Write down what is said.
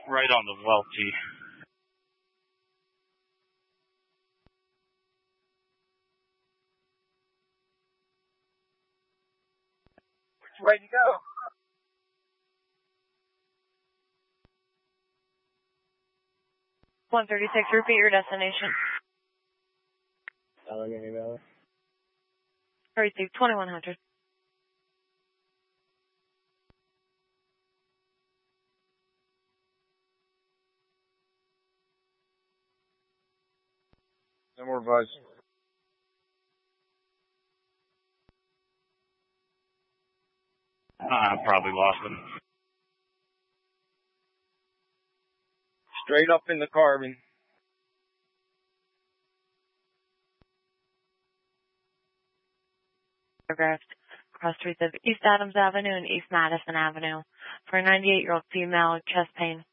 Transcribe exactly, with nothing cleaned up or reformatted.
Right on the Welty. Which way to go? one thirty-six, repeat your destination. Allegheny Valley. Received twenty-one hundred. No more buzz. I probably lost him. Straight up in the carbon. Photographed across streets of East Adams Avenue and East Madison Avenue for a ninety-eight-year-old female, chest pain.